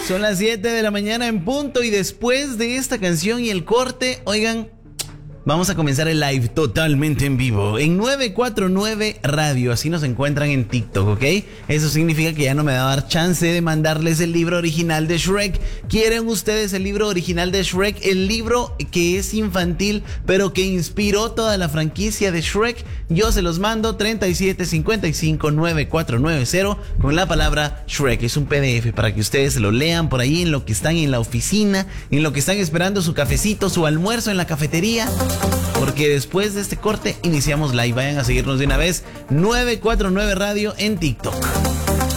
Son las 7 de la mañana en punto y después de esta canción y el corte, oigan, vamos a comenzar el live totalmente en vivo en 949 Radio, así nos encuentran en TikTok, ¿ok? Eso significa que ya no me va a dar chance de mandarles el libro original de Shrek. ¿Quieren ustedes el libro original de Shrek? El libro que es infantil, pero que inspiró toda la franquicia de Shrek. Yo se los mando 37559490 con la palabra Shrek. Es un PDF para que ustedes lo lean por ahí en lo que están en la oficina, en lo que están esperando su cafecito, su almuerzo en la cafetería. Porque después de este corte iniciamos live. Vayan a seguirnos de una vez. 949 Radio en TikTok.